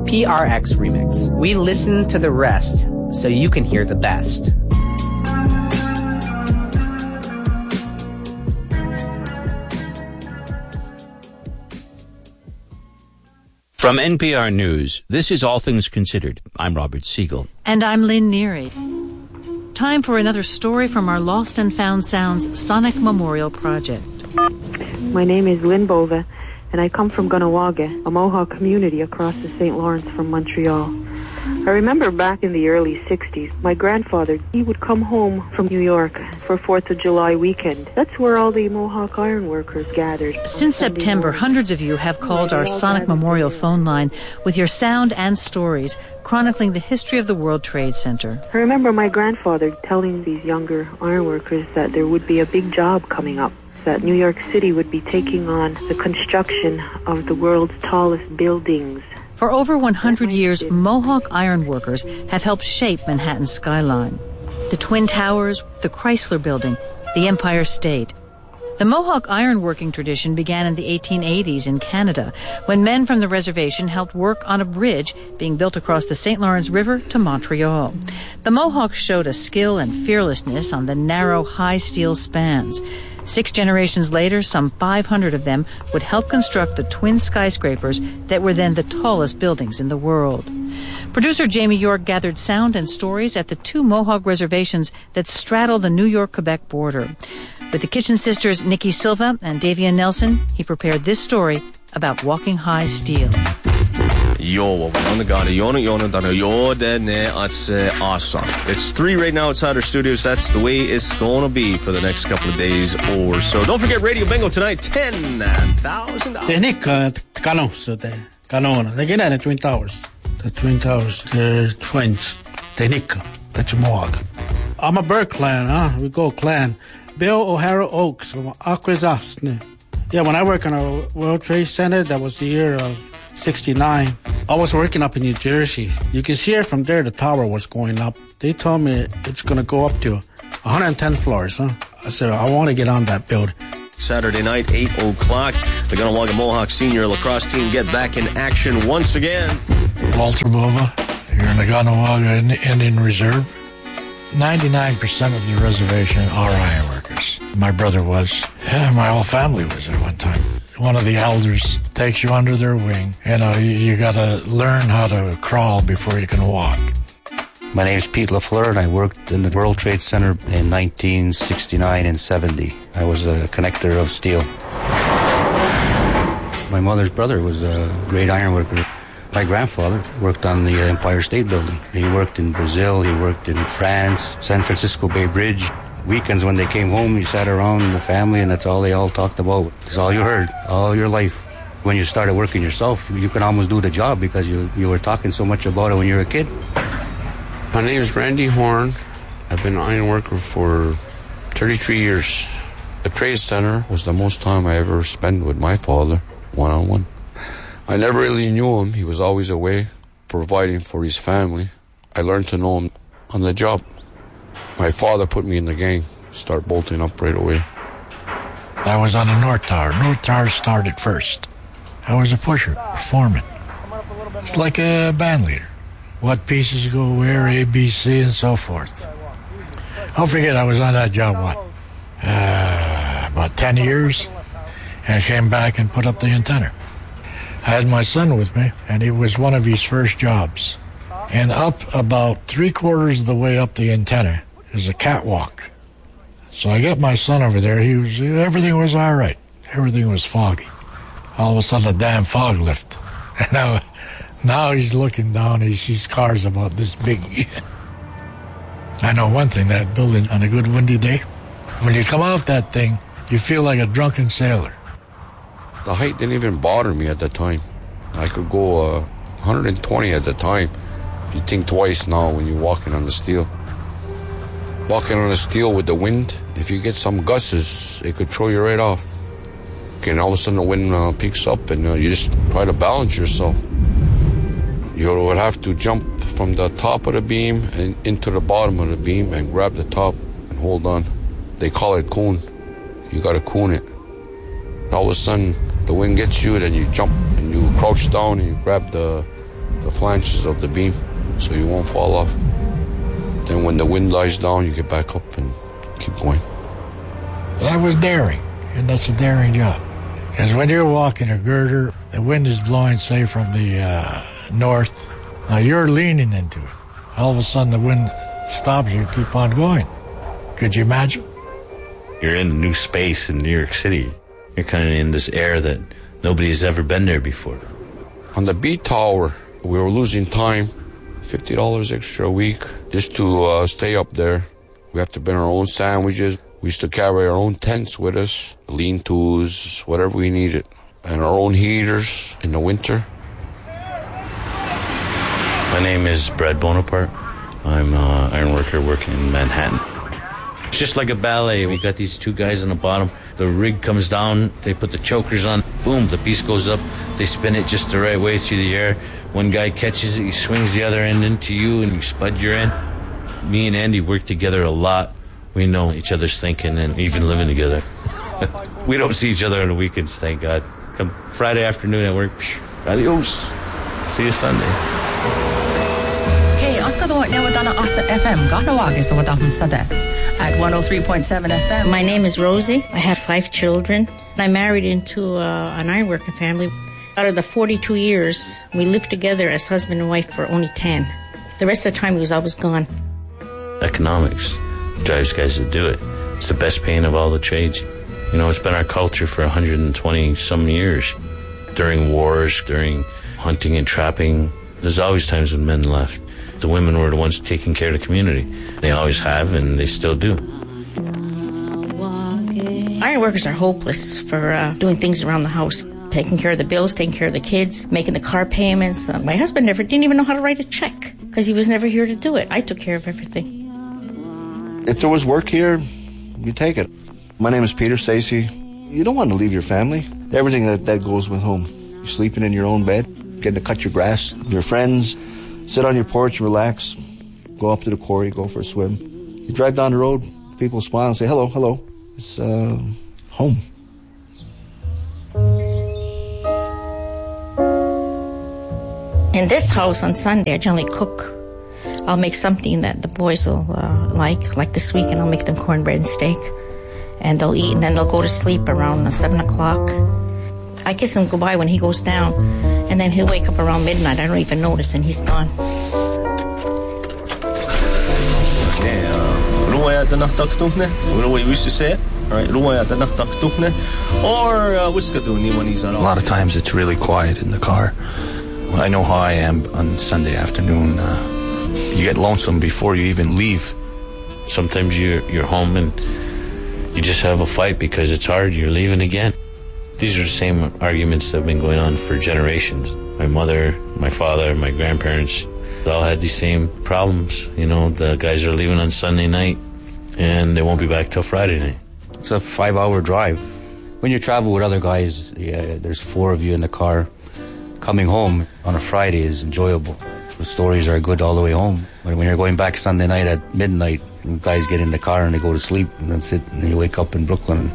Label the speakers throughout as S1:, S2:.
S1: PRX Remix. We listen to the rest so you can hear the best.
S2: From NPR News, this is All Things Considered. I'm Robert Siegel.
S3: And I'm Lynn Neary. Time for another story from our Lost and Found Sounds Sonic Memorial Project.
S4: My name is Lynn Bova, and I come from Gunawaga, a Mohawk community across the St. Lawrence from Montreal. I remember back in the early 60s, my grandfather, he would come home from New York for 4th of July weekend. That's where all the Mohawk ironworkers gathered.
S3: Since September, hundreds of you have called our Sonic Memorial phone line with your sound and stories, chronicling the history of the World Trade Center.
S4: I remember my grandfather telling these younger ironworkers that there would be a big job coming up, that New York City would be taking on the construction of the world's tallest buildings.
S3: For over 100 years, Mohawk ironworkers have helped shape Manhattan's skyline. The Twin Towers, the Chrysler Building, the Empire State. The Mohawk ironworking tradition began in the 1880s in Canada, when men from the reservation helped work on a bridge being built across the St. Lawrence River to Montreal. The Mohawks showed a skill and fearlessness on the narrow, high steel spans. 6 generations later, some 500 of them would help construct the twin skyscrapers that were then the tallest buildings in the world. Producer Jamie York gathered sound and stories at the 2 Mohawk reservations that straddle the New York-Quebec border. With the Kitchen Sisters Nikki Silva and Davia Nelson, he prepared this story about walking high steel.
S5: It's 3 right now outside our studios. That's the way it's going to be for the next couple of days or so. Don't forget Radio Bingo tonight, $10,000.
S6: They get at the Twin Towers. The Twin Towers, the twins. That's a Mohawk. I'm a Burke clan, huh? We go clan. Bill O'Hara Oaks from Akwesasne. Yeah, when I worked on a World Trade Center, that was the year of 69. I was working up in New Jersey. You can see it from there, the tower was going up. They told me it's going to go up to 110 floors, huh? I said, I want to get on that building.
S5: Saturday night, 8 o'clock. The Gunawaga Mohawk senior lacrosse team get back in action once again.
S7: Walter Bova, here in the Gunawaga Indian Reserve. 99% of the reservation are ironworkers. My brother was. Yeah, my whole family was at one time. One of the elders takes you under their wing. You got to learn how to crawl before you can walk.
S8: My name's Pete LaFleur, and I worked in the World Trade Center in 1969 and 70. I was a connector of steel. My mother's brother was a great ironworker. My grandfather worked on the Empire State Building. He worked in Brazil, he worked in France, San Francisco Bay Bridge. Weekends when they came home, you sat around in the family, and that's all they all talked about. It's all you heard, all your life. When you started working yourself, you can almost do the job because you were talking so much about it when you were a kid.
S9: My name is Randy Horn. I've been an iron worker for 33 years. The Trade Center was the most time I ever spent with my father, one-on-one. I never really knew him. He was always away, providing for his family. I learned to know him on the job. My father put me in the gang, start bolting up right away.
S7: I was on the North Tower. North Tower started first. I was a pusher, a foreman. It's like a band leader. What pieces go where, A, B, C, and so forth. Don't forget, I was on that job, about 10 years. And I came back and put up the antenna. I had my son with me, and it was one of his first jobs. And up about 3/4 of the way up the antenna is a catwalk. So I got my son over there. Everything was all right. Everything was foggy. All of a sudden, a damn fog lift. And now he's looking down. He sees cars about this big. I know one thing, that building on a good windy day, when you come out that thing, you feel like a drunken sailor.
S9: The height didn't even bother me at the time. I could go 120 at the time. You think twice now when you're walking on the steel. Walking on the steel with the wind, if you get some gusts, it could throw you right off. And all of a sudden the wind picks up and you just try to balance yourself. You would have to jump from the top of the beam and into the bottom of the beam and grab the top and hold on. They call it coon. You got to coon it. All of a sudden the wind gets you, then you jump and you crouch down and you grab the the flanges of the beam so you won't fall off. Then when the wind dies down, you get back up and keep going.
S7: That was daring, and that's a daring job. Because when you're walking a girder, the wind is blowing, say, from the north. Now you're leaning into it. All of a sudden the wind stops you, keep on going. Could you imagine?
S2: You're in a new space in New York City. You're kind of in this air that nobody has ever been there before.
S9: On the B Tower, we were losing time, $50 extra a week just to stay up there. We have to bring our own sandwiches. We used to carry our own tents with us, lean-tos, whatever we needed, and our own heaters in the winter.
S2: My name is Brad Bonaparte. I'm an iron worker working in Manhattan. It's just like a ballet. We got these two guys on the bottom. The rig comes down, they put the chokers on, boom, the piece goes up. They spin it just the right way through the air. One guy catches it, he swings the other end into you, and you spud your end. Me and Andy work together a lot. We know each other's thinking and even living together. We don't see each other on the weekends, thank God. Come Friday afternoon at work, adios. See you Sunday.
S10: Hey, Oscar the Newadana Asta FM, Ganawaga, so what I'm Sada at 103.7 FM.
S11: My name is Rosie. I have 5 children. I married into an ironworking family. Out of the 42 years, we lived together as husband and wife for only 10. The rest of the time, he was always gone.
S2: Economics drives guys to do it. It's the best paying of all the trades. You know, it's been our culture for 120 some years. During wars, during hunting and trapping, there's always times when men left. The women were the ones taking care of the community. They always have, and they still do.
S11: Iron workers are hopeless for doing things around the house. Taking care of the bills, taking care of the kids, making the car payments. My husband didn't even know how to write a check because he was never here to do it. I took care of everything.
S12: If there was work here, you take it. My name is Peter Stacy. You don't want to leave your family. Everything that goes with home. You're sleeping in your own bed, getting to cut your grass, your friends, sit on your porch, relax, go up to the quarry, go for a swim. You drive down the road, people smile and say, hello, hello. It's home.
S11: In this house on Sunday, I generally cook. I'll make something that the boys will like this weekend I'll make them cornbread and steak. And they'll eat, and then they'll go to sleep around 7 o'clock. I kiss him goodbye when he goes down, and then he'll wake up around midnight. I don't even notice, and he's gone.
S5: A
S13: lot of times it's really quiet in the car. I know how I am on Sunday afternoon. You get lonesome before you even leave.
S2: Sometimes you're home and you just have a fight because it's hard. You're leaving again. These are the same arguments that have been going on for generations. My mother, my father, my grandparents, they all had these same problems. You know, the guys are leaving on Sunday night and they won't be back till Friday night.
S8: It's a 5-hour drive. When you travel with other guys, there's 4 of you in the car. Coming home on a Friday is enjoyable. The stories are good all the way home. But when you're going back Sunday night at midnight, guys get in the car and they go to sleep, and that's it. And you wake up in Brooklyn.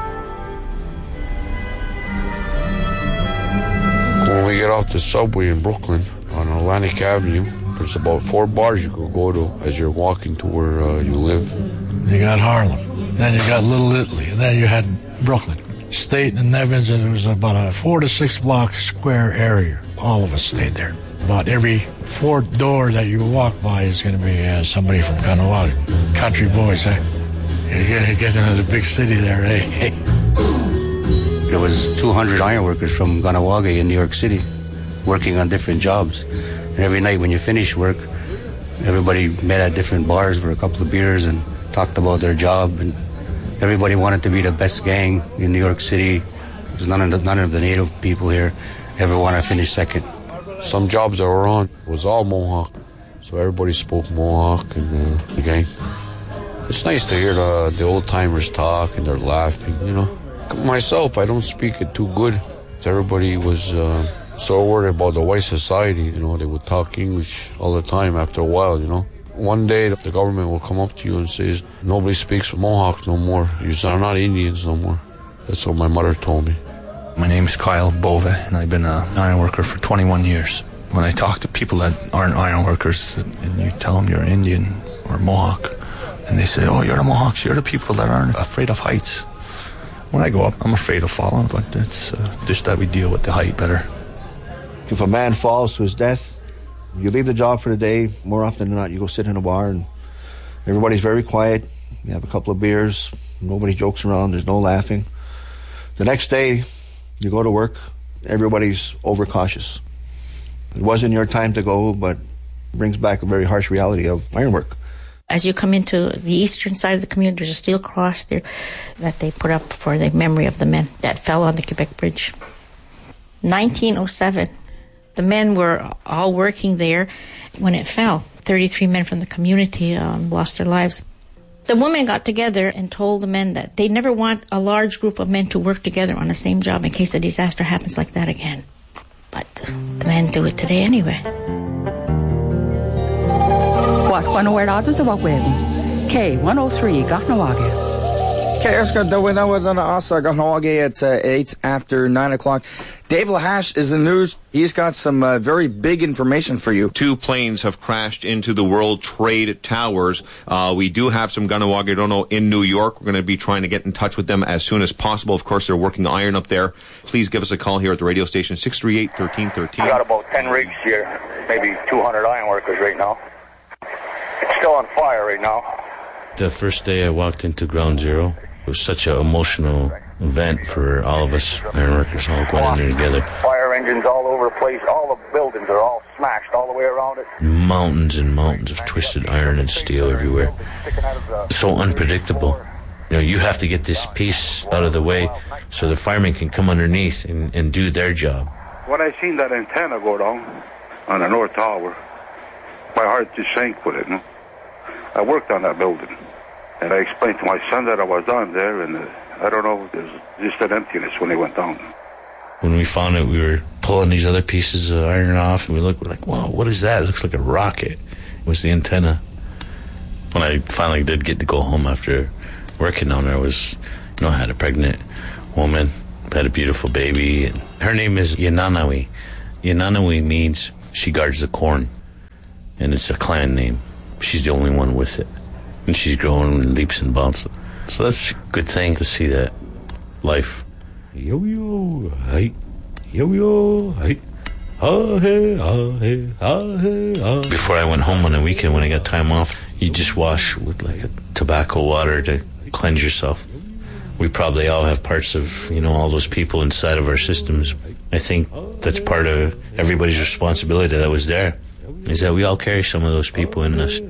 S9: When we get off the subway in Brooklyn on Atlantic Avenue, there's about 4 bars you could go to as you're walking to where you live.
S7: You got Harlem, then you got Little Italy, and then you had Brooklyn. State and Evans, and it was about a 4 to 6 block square area. All of us stayed there. About every 4th door that you walk by is going to be somebody from Kahnawake. Country boys, eh? You get into the big city there, eh?
S8: There was 200 ironworkers from Kahnawake in New York City working on different jobs. And every night when you finish work, everybody met at different bars for a couple of beers and talked about their job. And everybody wanted to be the best gang in New York City. Because none of the native people here ever want to finish second.
S9: Some jobs that were on was all Mohawk. So everybody spoke Mohawk and the gang. It's nice to hear the old-timers talk and they're laughing, you know. Myself, I don't speak it too good. Everybody was so worried about the white society, you know. They would talk English all the time after a while, you know. One day, the government will come up to you and say, nobody speaks Mohawk no more. You're not Indians no more. That's what my mother told me.
S13: My name is Kyle Bove, and I've been an iron worker for 21 years. When I talk to people that aren't iron workers and you tell them you're Indian or Mohawk, and they say, oh, you're the Mohawks, you're the people that aren't afraid of heights. When I go up, I'm afraid of falling, but it's just that we deal with the height better.
S12: If a man falls to his death, you leave the job for the day. More often than not, you go sit in a bar and everybody's very quiet. You have a couple of beers. Nobody jokes around. There's no laughing. The next day, you go to work. Everybody's overcautious. It wasn't your time to go, but it brings back a very harsh reality of ironwork.
S11: As you come into the eastern side of the community, there's a steel cross there that they put up for the memory of the men that fell on the Quebec Bridge. 1907, the men were all working there when it fell. 33 men from the community lost their lives. The women got together and told the men that they never want a large group of men to work together on the same job in case a disaster happens like that again. But the men do it today anyway.
S14: What, Guanajuato sa Wagwin? K103, Kahnawake.
S15: It's 8 after 9 o'clock. Dave Lahash is the news. He's got some very big information for you.
S16: 2 planes have crashed into the World Trade Towers. We do have some Kahnawake in New York. We're going to be trying to get in touch with them as soon as possible. Of course, they're working iron up there. Please give us a call here at the radio station, 638-1313.
S17: We got about 10 rigs here, maybe 200 iron workers right now. It's still on fire right now.
S2: The first day I walked into Ground Zero, it was such an emotional event for all of us ironworkers all going in there together.
S17: Fire engines all over the place. All the buildings are all smashed all the way around it.
S2: Mountains and mountains of twisted iron and steel everywhere. So unpredictable. You have to get this piece out of the way so the firemen can come underneath and do their job.
S18: When I seen that antenna go down on the North Tower, my heart just sank with it. No? I worked on that building. And I explained to my son that I was down there, and I don't know, there's just an emptiness when they went down.
S2: When we found it, we were pulling these other pieces of iron off, and we're like, wow, what is that? It looks like a rocket. It was the antenna. When I finally did get to go home after working down there, I had a pregnant woman, had a beautiful baby, and her name is Yananawi. Yananawi means she guards the corn, and it's a clan name. She's the only one with it. And she's growing in leaps and bounds. So that's a good thing to see that life. Yo-yo, hey. Yo-yo, hey. Ah, hey, ah, hey, ah, hey, ah. Before I went home on the weekend, when I got time off, you just wash with like a tobacco water to cleanse yourself. We probably all have parts of, all those people inside of our systems. I think that's part of everybody's responsibility that was there, is that we all carry some of those people in us.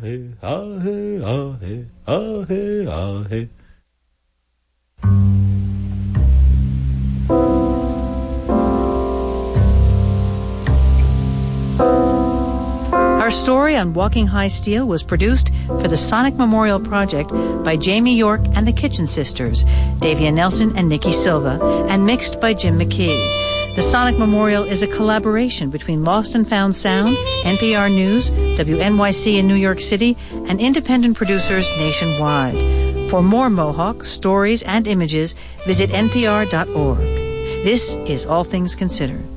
S3: Our story on Walking High Steel was produced for the Sonic Memorial Project by Jamie York and the Kitchen Sisters, Davia Nelson and Nikki Silva, and mixed by Jim McKee. The Sonic Memorial is a collaboration between Lost and Found Sound, NPR News, WNYC in New York City, and independent producers nationwide. For more Mohawk stories and images, visit npr.org. This is All Things Considered.